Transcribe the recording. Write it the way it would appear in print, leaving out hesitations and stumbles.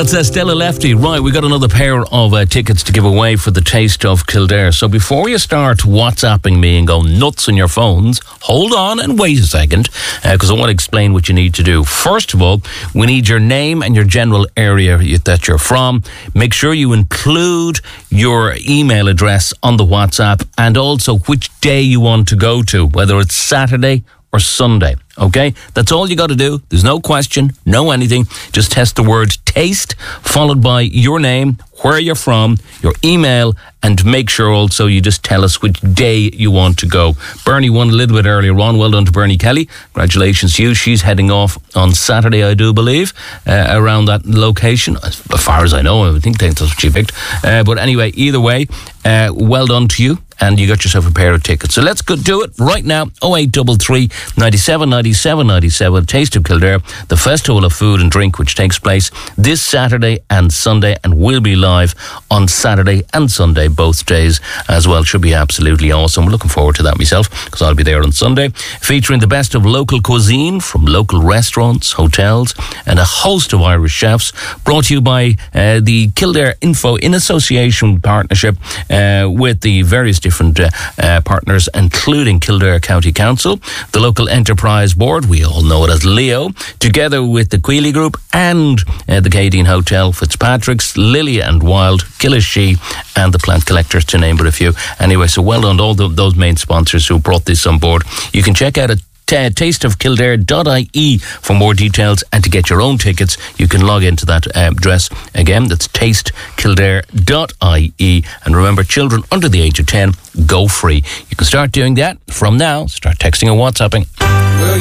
That's Stella Lefty. Right, we got another pair of tickets to give away for the Taste of Kildare. So before you start WhatsApping me and go nuts on your phones, hold on and wait a second, because I want to explain what you need to do. First of all, we need your name and your general area that you're from. Make sure you include your email address on the WhatsApp and also which day you want to go to, whether it's Saturday or Sunday. Okay, that's all you got to do. There's no question, no anything. Just test the word taste, followed by your name, where you're from, your email, and make sure also you just tell us which day you want to go. Bernie won a little bit earlier on. Well done to Bernie Kelly. Congratulations to you. She's heading off on Saturday, I do believe, around that location. As far as I know, I think that's what she picked. But anyway, either way, well done to you. And you got yourself a pair of tickets. So let's go do it right now. 0833 97 97 97. Taste of Kildare, the festival of food and drink, which takes place this Saturday and Sunday, and will be live on Saturday and Sunday, both days as well. Should be absolutely awesome. We're looking forward to that myself, because I'll be there on Sunday, featuring the best of local cuisine from local restaurants, hotels, and a host of Irish chefs. Brought to you by the Kildare Info in association partnership with the various different partners, including Kildare County Council, the local enterprise board, we all know it as Leo, together with the Queely Group and the Cadian Hotel, Fitzpatrick's, Lily and Wild, Killashee, and the Plant Collectors, to name but a few. Anyway, so well done to all those main sponsors who brought this on board. You can check out tasteofkildare.ie for more details, and to get your own tickets you can log into that address. Again, that's tasteofkildare.ie. And remember, children under the age of 10 go free. You can start doing that from now. Start texting and WhatsApping.